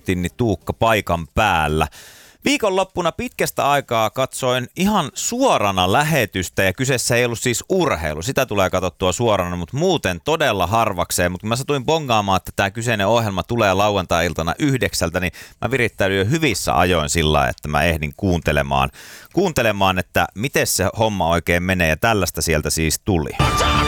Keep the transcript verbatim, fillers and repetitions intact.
Tinni Tuukka paikan päällä. Viikonloppuna pitkästä aikaa katsoin ihan suorana lähetystä ja kyseessä ei ollut siis urheilu. Sitä tulee katsottua suorana, mutta muuten todella harvakseen. Mutta kun mä satuin bongaamaan, että tämä kyseinen ohjelma tulee lauantai-iltana yhdeksältä, niin mä virittäydyin jo hyvissä ajoin sillä, että mä ehdin kuuntelemaan, kuuntelemaan, että miten se homma oikein menee ja tällaista sieltä siis tuli.